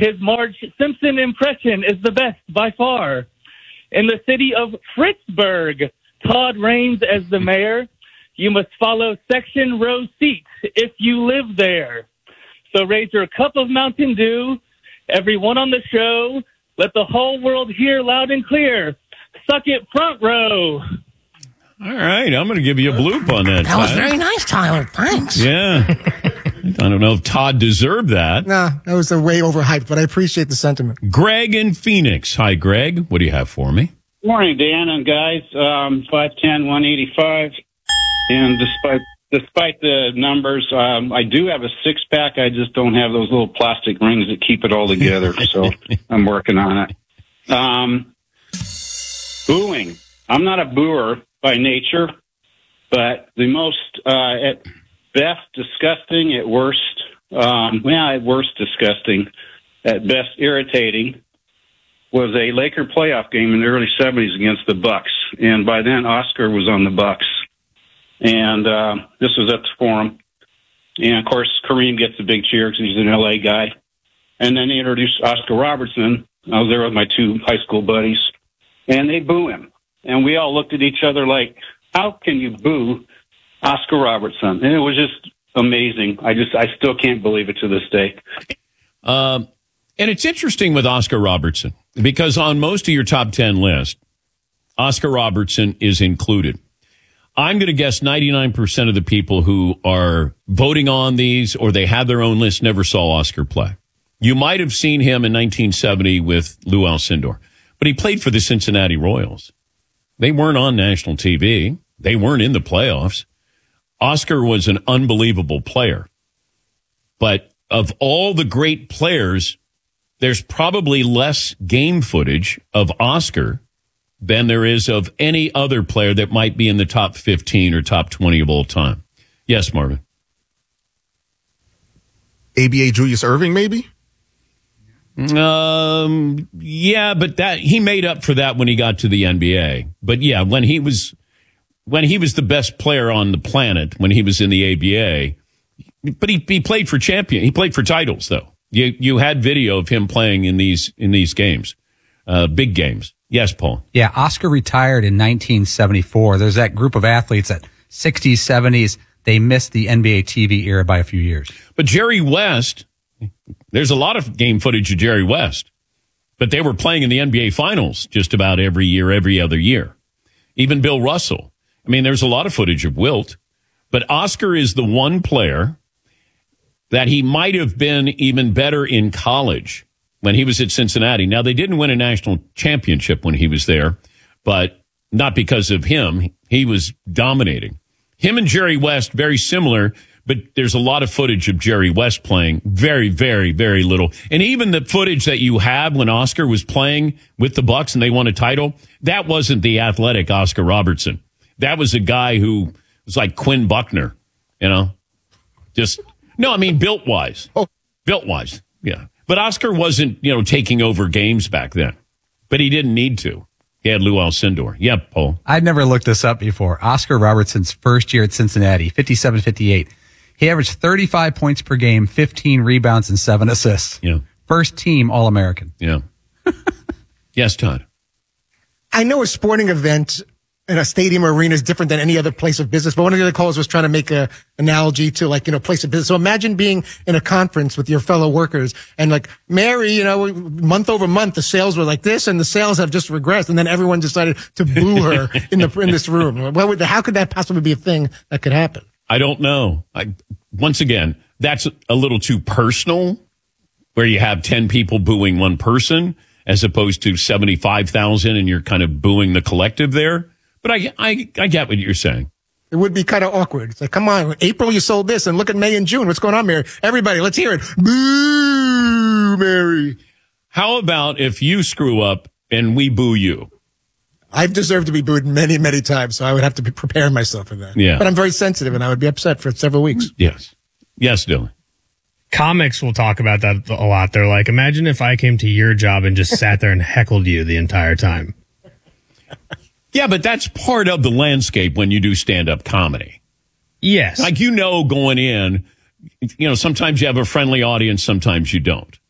His Marge Simpson impression is the best by far. In the city of Fritzburg, Todd reigns as the mayor. You must follow section row seats if you live there. So raise your cup of Mountain Dew. Everyone on the show, let the whole world hear loud and clear. Suck it front row. All right, I'm going to give you a bloop on that. That was very nice, Tyler. Thanks. Yeah. I don't know if Todd deserved that. Nah, that was way overhyped, but I appreciate the sentiment. Greg in Phoenix. Hi, Greg. What do you have for me? Morning, Dan and guys. 5'10", 185. And despite the numbers, I do have a six-pack. I just don't have those little plastic rings that keep it all together. So I'm working on it. Booing. I'm not a booer by nature, but the most, at best, disgusting, at worst, at worst, disgusting, at best, irritating, was a Laker playoff game in the early 70s against the Bucks. And by then, Oscar was on the Bucks. And this was at the Forum. And, of course, Kareem gets a big cheer because he's an L.A. guy. And then they introduced Oscar Robertson. I was there with my two high school buddies. And they boo him. And we all looked at each other like, how can you boo Oscar Robertson? And it was just amazing. I still can't believe it to this day. And it's interesting with Oscar Robertson because on most of your top 10 list, Oscar Robertson is included. I'm going to guess 99% of the people who are voting on these or they have their own list never saw Oscar play. You might have seen him in 1970 with Lou Alcindor, but he played for the Cincinnati Royals. They weren't on national TV. They weren't in the playoffs. Oscar was an unbelievable player. But of all the great players, there's probably less game footage of Oscar than there is of any other player that might be in the top 15 or top 20 of all time. Yes, Marvin. ABA Julius Erving, maybe? Yeah, but that he made up for that when he got to the NBA. But yeah, when he was the best player on the planet, when he was in the ABA, but he played for he played for titles though. You had video of him playing in these games, big games. Yes, Paul. Yeah, Oscar retired in 1974. There's that group of athletes at 60s, 70s. They missed the NBA TV era by a few years. But Jerry West, there's a lot of game footage of Jerry West, but they were playing in the NBA Finals just about every year, every other year. Even Bill Russell. I mean, there's a lot of footage of Wilt, but Oscar is the one player that he might have been even better in college when he was at Cincinnati. Now, they didn't win a national championship when he was there, but not because of him. He was dominating. Him and Jerry West, very similar, but there's a lot of footage of Jerry West playing. Very, very, very little. And even the footage that you have when Oscar was playing with the Bucks and they won a title, that wasn't the athletic Oscar Robertson. That was a guy who was like Quinn Buckner, built-wise. Oh. Built-wise, yeah. But Oscar wasn't, taking over games back then. But he didn't need to. He had Lou Alcindor. Yep, Paul. I'd never looked this up before. Oscar Robertson's first year at Cincinnati, 57-58. He averaged 35 points per game, 15 rebounds, and 7 assists. Yeah. First team All-American. Yeah. Yes, Todd. I know a sporting event in a stadium or arena is different than any other place of business, but one of the other callers was trying to make a analogy to place of business. So imagine being in a conference with your fellow workers and Mary, month over month, the sales were like this and the sales have just regressed. And then everyone decided to boo her in this room. How could that possibly be a thing that could happen? I don't know. Once again, that's a little too personal where you have 10 people booing one person as opposed to 75,000 and you're kind of booing the collective there. But I get what you're saying. It would be kind of awkward. It's like, come on, April you sold this, and look at May and June. What's going on, Mary? Everybody, let's hear it. Boo, Mary. How about if you screw up and we boo you? I've deserved to be booed many, many times, so I would have to be preparing myself for that. Yeah. But I'm very sensitive, and I would be upset for several weeks. Yes. Yes, Dylan. Comics will talk about that a lot. They're like, imagine if I came to your job and just sat there and heckled you the entire time. Yeah, but that's part of the landscape when you do stand-up comedy. Yes. Going in, sometimes you have a friendly audience, sometimes you don't.